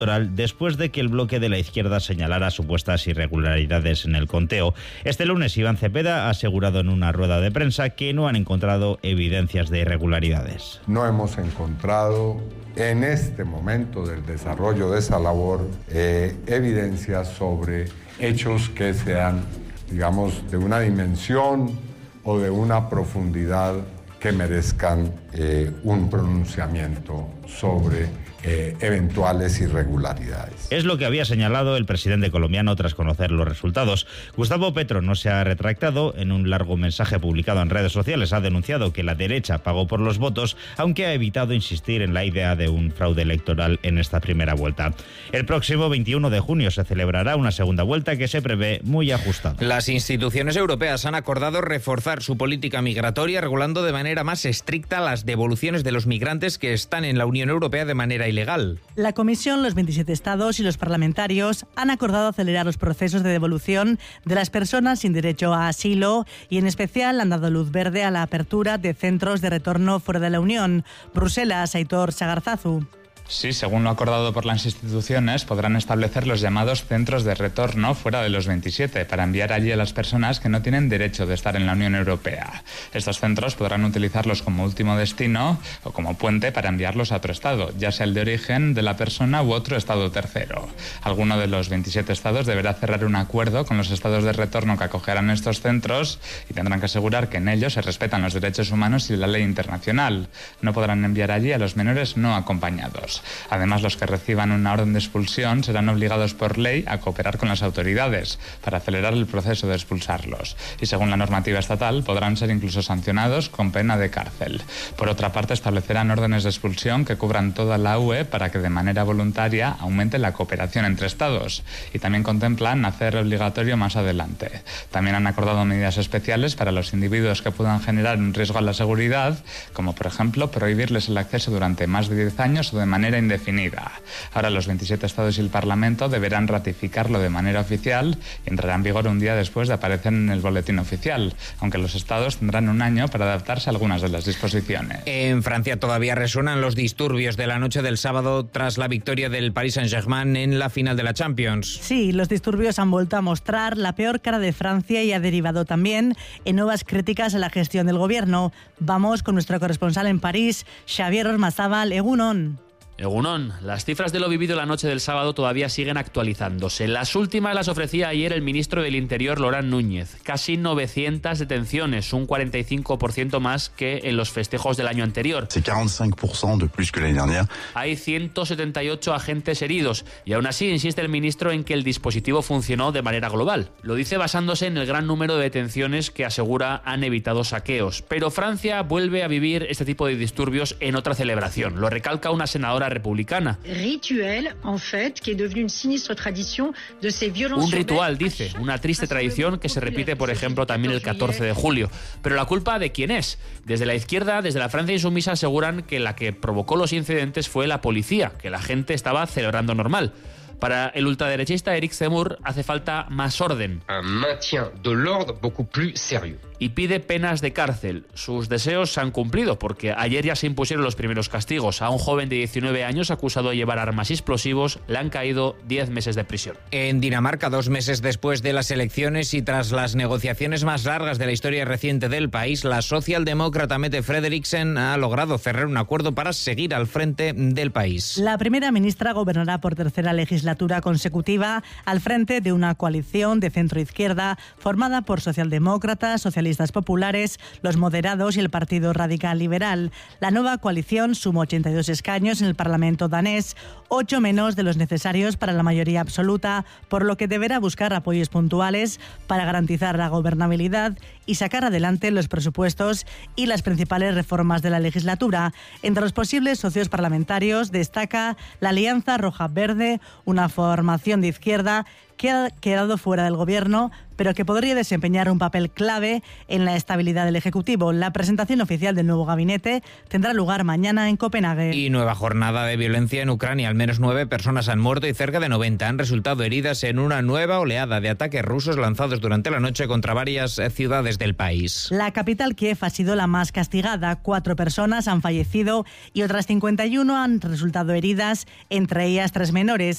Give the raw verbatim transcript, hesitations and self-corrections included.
después de que el bloque de la izquierda señalara supuestas irregularidades en el conteo. Este lunes Iván Cepeda ha asegurado en una rueda de prensa que no han encontrado evidencias de irregularidades. No hemos encontrado en este momento del desarrollo de esa labor eh, evidencias sobre hechos que sean, digamos, de una dimensión o de una profundidad que merezcan eh, un pronunciamiento sobre Eh, eventuales irregularidades. Es lo que había señalado el presidente colombiano tras conocer los resultados. Gustavo Petro no se ha retractado. En un largo mensaje publicado en redes sociales ha denunciado que la derecha pagó por los votos, aunque ha evitado insistir en la idea de un fraude electoral en esta primera vuelta. El próximo veintiuno de junio se celebrará una segunda vuelta que se prevé muy ajustada. Las instituciones europeas han acordado reforzar su política migratoria, regulando de manera más estricta las devoluciones de los migrantes que están en la Unión Europea de manera ilegal. La Comisión, los veintisiete estados y los parlamentarios han acordado acelerar los procesos de devolución de las personas sin derecho a asilo y en especial han dado luz verde a la apertura de centros de retorno fuera de la Unión. Bruselas, Aitor Sagarzazu. Sí, según lo acordado por las instituciones, podrán establecer los llamados centros de retorno fuera de los veintisiete para enviar allí a las personas que no tienen derecho de estar en la Unión Europea. Estos centros podrán utilizarlos como último destino o como puente para enviarlos a otro estado, ya sea el de origen de la persona u otro estado tercero. Alguno de los veintisiete estados deberá cerrar un acuerdo con los estados de retorno que acogerán estos centros y tendrán que asegurar que en ellos se respetan los derechos humanos y la ley internacional. No podrán enviar allí a los menores no acompañados. Además, los que reciban una orden de expulsión serán obligados por ley a cooperar con las autoridades para acelerar el proceso de expulsarlos. Y según la normativa estatal, podrán ser incluso sancionados con pena de cárcel. Por otra parte, establecerán órdenes de expulsión que cubran toda la U E para que de manera voluntaria aumente la cooperación entre estados. Y también contemplan hacer obligatorio más adelante. También han acordado medidas especiales para los individuos que puedan generar un riesgo a la seguridad, como por ejemplo prohibirles el acceso durante más de diez años o de manera indefinida. Ahora los veintisiete estados y el Parlamento deberán ratificarlo de manera oficial y entrará en vigor un día después de aparecer en el boletín oficial, aunque los estados tendrán un año para adaptarse a algunas de las disposiciones. En Francia todavía resuenan los disturbios de la noche del sábado tras la victoria del Paris Saint-Germain en la final de la Champions. Sí, los disturbios han vuelto a mostrar la peor cara de Francia y ha derivado también en nuevas críticas a la gestión del gobierno. Vamos con nuestro corresponsal en París, Xavier Ormazábal, Egunon. Egunon, las cifras de lo vivido la noche del sábado todavía siguen actualizándose. Las últimas las ofrecía ayer el ministro del Interior, Laurent Núñez. Casi novecientas detenciones, un cuarenta y cinco por ciento más que en los festejos del año anterior. Hay ciento setenta y ocho agentes heridos y aún así insiste el ministro en que el dispositivo funcionó de manera global. Lo dice basándose en el gran número de detenciones que asegura han evitado saqueos. Pero Francia vuelve a vivir este tipo de disturbios en otra celebración. Lo recalca una senadora republicana. Rituel, en fait, que es devenu une sinistre tradición de ces violences. Un ritual, dice, una triste tradición que se repite, por ejemplo, también el catorce de julio. Pero la culpa ¿de quién es? Desde la izquierda, desde la Francia insumisa, aseguran que la que provocó los incidentes fue la policía, que la gente estaba celebrando normal. Para el ultraderechista Éric Zemmour hace falta más orden. Un maintien de l'ordre beaucoup plus sérieux. Y pide penas de cárcel. Sus deseos se han cumplido porque ayer ya se impusieron los primeros castigos. A un joven de diecinueve años acusado de llevar armas explosivos le han caído diez meses de prisión. En Dinamarca, dos meses después de las elecciones y tras las negociaciones más largas de la historia reciente del país, la socialdemócrata Mette Frederiksen ha logrado cerrar un acuerdo para seguir al frente del país. La primera ministra gobernará por tercera legislatura consecutiva al frente de una coalición de centro-izquierda formada por socialdemócratas, socialistas populares, los moderados y el Partido Radical Liberal. La nueva coalición suma ochenta y dos escaños en el Parlamento danés, ocho menos de los necesarios para la mayoría absoluta, por lo que deberá buscar apoyos puntuales para garantizar la gobernabilidad y sacar adelante los presupuestos y las principales reformas de la legislatura. Entre los posibles socios parlamentarios destaca la Alianza Roja-Verde, una formación de izquierda que ha quedado fuera del gobierno, pero que podría desempeñar un papel clave en la estabilidad del Ejecutivo. La presentación oficial del nuevo gabinete tendrá lugar mañana en Copenhague. Y nueva jornada de violencia en Ucrania. Al menos nueve personas han muerto y cerca de noventa han resultado heridas en una nueva oleada de ataques rusos lanzados durante la noche contra varias ciudades del país. La capital, Kiev, ha sido la más castigada. Cuatro personas han fallecido y otras cincuenta y uno han resultado heridas, entre ellas tres menores.